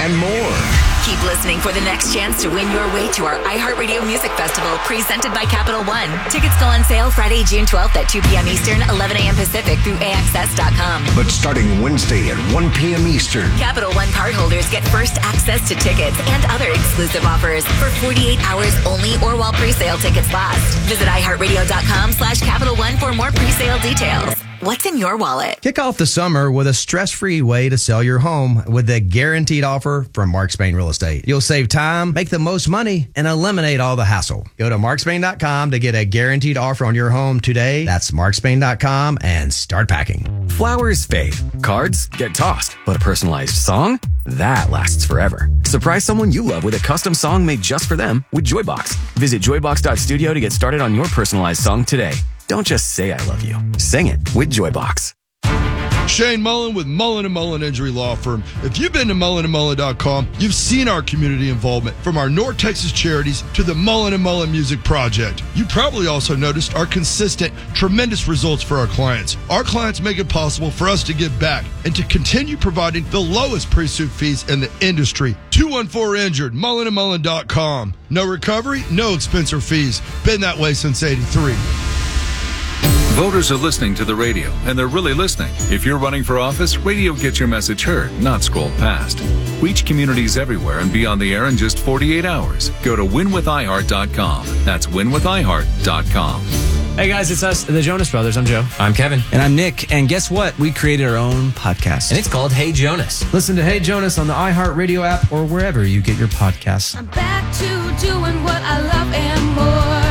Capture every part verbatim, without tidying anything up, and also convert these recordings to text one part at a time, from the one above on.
and more. Keep listening for the next chance to win your way to our iHeartRadio Music Festival presented by Capital One. Tickets go on sale Friday, June twelfth at two p.m. Eastern, eleven a.m. Pacific through A X S dot com. But starting Wednesday at one p.m. Eastern, Capital One cardholders get first access to tickets and other exclusive offers for forty-eight hours only or while pre-sale tickets last. Visit iHeartRadio.com slash Capital One for more pre-sale details. What's in your wallet? Kick off the summer with a stress-free way to sell your home with the guaranteed offer from Mark Spain Real Estate. You'll save time, make the most money, and eliminate all the hassle. Go to mark spain dot com to get a guaranteed offer on your home today. That's mark spain dot com and start packing. Flowers fade. Cards get tossed. But a personalized song? That lasts forever. Surprise someone you love with a custom song made just for them with Joybox. Visit joybox dot studio to get started on your personalized song today. Don't just say I love you. Sing it with Joybox. Shane Mullen with Mullen and Mullen Injury Law Firm. If you've been to mullen and mullen dot com, you've seen our community involvement from our North Texas charities to the Mullen and Mullen Music Project. You probably also noticed our consistent, tremendous results for our clients. Our clients make it possible for us to give back and to continue providing the lowest pre-suit fees in the industry. two one four injured, mullen and mullen dot com. No recovery, no expense or fees. Been that way since eighty-three. Voters are listening to the radio, and they're really listening. If you're running for office, radio gets your message heard, not scrolled past. Reach communities everywhere and be on the air in just forty-eight hours. Go to win with i heart dot com. That's win with i heart dot com. Hey guys, it's us, the Jonas Brothers. I'm Joe. I'm Kevin. And I'm Nick. And guess what? We created our own podcast. And it's called Hey Jonas. Listen to Hey Jonas on the iHeartRadio app or wherever you get your podcasts. I'm back to doing what I love and more.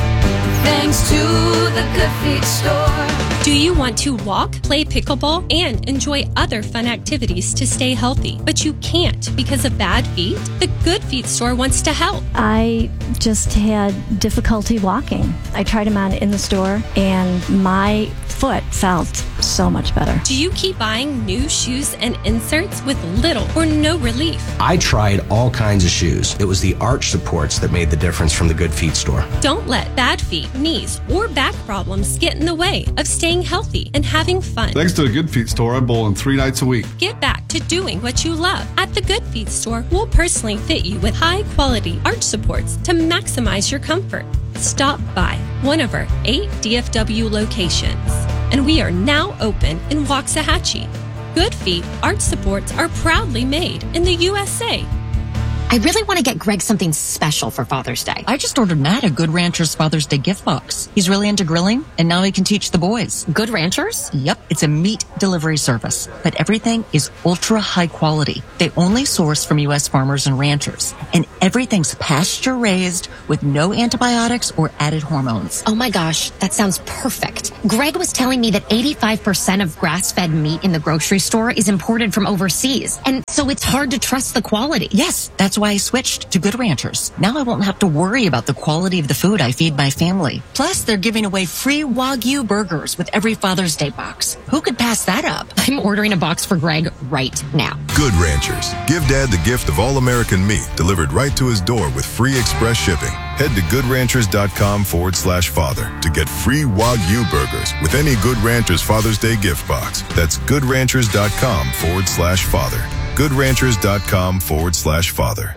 Thanks to the Good Feet store. Do you want to walk, play pickleball, and enjoy other fun activities to stay healthy, but you can't because of bad feet? The Good Feet store wants to help. I just had difficulty walking. I tried them on in the store, and my foot felt so much better. Do you keep buying new shoes and inserts with little or no relief? I tried all kinds of shoes. It was the arch supports that made the difference from the Good Feet store. Don't let bad feet, knees, or back problems get in the way of staying healthy and having fun. Thanks to the Good Feet store, I bowl in three nights a week. Get back to doing what you love. At the Good Feet store, we'll personally fit you with high-quality arch supports to maximize your comfort. Stop by one of our eight D F W locations. And we are now open in Waxahachie. Good Feet arch supports are proudly made in the U S A. I really want to get Greg something special for Father's Day. I just ordered Matt a Good Ranchers Father's Day gift box. He's really into grilling, and now he can teach the boys. Good Ranchers? Yep, it's a meat delivery service, but everything is ultra high quality. They only source from U S farmers and ranchers, and everything's pasture raised with no antibiotics or added hormones. Oh my gosh, that sounds perfect. Greg was telling me that eighty-five percent of grass-fed meat in the grocery store is imported from overseas, and so it's hard to trust the quality. Yes, that's why I switched to Good Ranchers. Now I won't have to worry about the quality of the food I feed my family. Plus, they're giving away free Wagyu burgers with every Father's Day box. Who could pass that up? I'm ordering a box for Greg right now. Good Ranchers. Give Dad the gift of all-American meat delivered right to his door with free express shipping. Head to goodranchers.com forward slash father to get free Wagyu burgers with any Good Ranchers Father's Day gift box. That's goodranchers.com forward slash father. goodranchers.com forward slash father.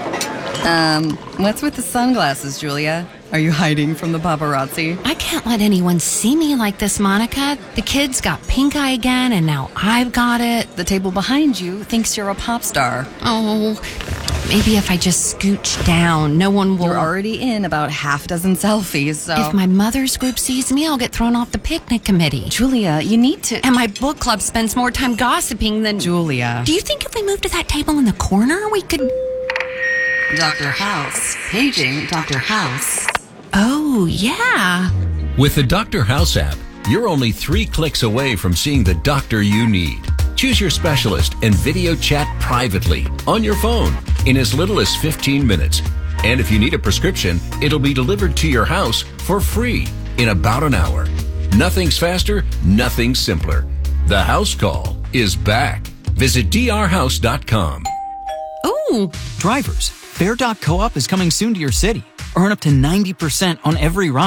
Um, what's with the sunglasses, Julia? Are you hiding from the paparazzi? I can't let anyone see me like this, Monica. The kids got pink eye again, and now I've got it. The table behind you thinks you're a pop star. Oh, maybe if I just scooch down, no one will... You're already in about half a dozen selfies, so... If my mother's group sees me, I'll get thrown off the picnic committee. Julia, you need to... And my book club spends more time gossiping than... Julia. Do you think if we moved to that table in the corner, we could... Doctor House. Paging Doctor House. Oh, yeah. With the Doctor House app, you're only three clicks away from seeing the doctor you need. Choose your specialist and video chat privately on your phone in as little as fifteen minutes. And if you need a prescription, it'll be delivered to your house for free in about an hour. Nothing's faster, nothing's simpler. The house call is back. Visit d r house dot com. Ooh. Drivers, Bear dot co-op is coming soon to your city. Earn up to ninety percent on every ride.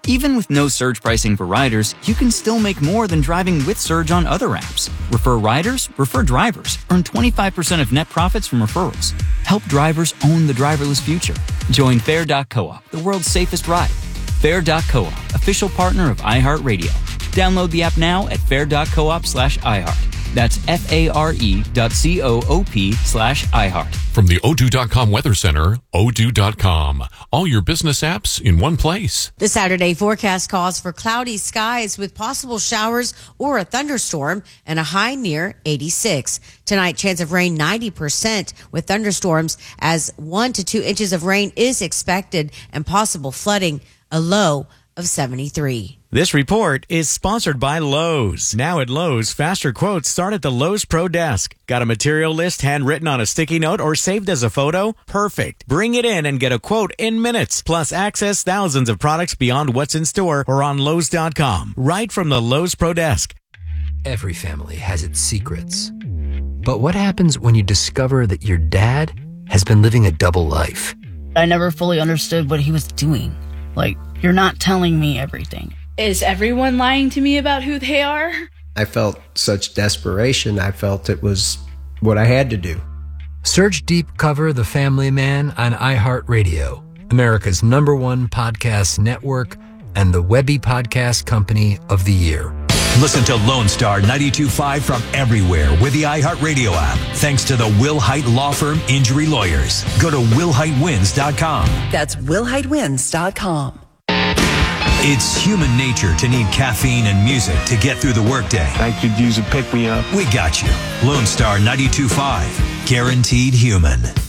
Even with no surge pricing for riders, you can still make more than driving with Surge on other apps. Refer riders, refer drivers. Earn twenty-five percent of net profits from referrals. Help drivers own the driverless future. Join Fair dot coop, the world's safest ride. Fair dot coop, official partner of iHeartRadio. Download the app now at fair dot coop slash iHeart. That's F-A-R-E dot C-O-O-P slash iHeart. From the O two dot com Weather Center, O two dot com. All your business apps in one place. The Saturday forecast calls for cloudy skies with possible showers or a thunderstorm and a high near eighty-six. Tonight, chance of rain ninety percent with thunderstorms as one to two inches of rain is expected and possible flooding, a low of seventy-three. This report is sponsored by Lowe's. Now at Lowe's, faster quotes start at the Lowe's Pro Desk. Got a material list handwritten on a sticky note or saved as a photo? Perfect. Bring it in and get a quote in minutes. Plus, access thousands of products beyond what's in store or on Lowe's dot com. Right from the Lowe's Pro Desk. Every family has its secrets. But what happens when you discover that your dad has been living a double life? I never fully understood what he was doing. Like, you're not telling me everything. Is everyone lying to me about who they are? I felt such desperation. I felt it was what I had to do. Search Deep Cover The Family Man on iHeartRadio, America's number one podcast network and the Webby Podcast Company of the Year. Listen to Lone Star ninety-two point five from everywhere with the iHeartRadio app. Thanks to the Will Hite Law Firm Injury Lawyers. Go to will hite wins dot com. That's will hite wins dot com. It's human nature to need caffeine and music to get through the workday. I could use a pick-me-up. We got you. Lone Star ninety-two point five. Guaranteed human.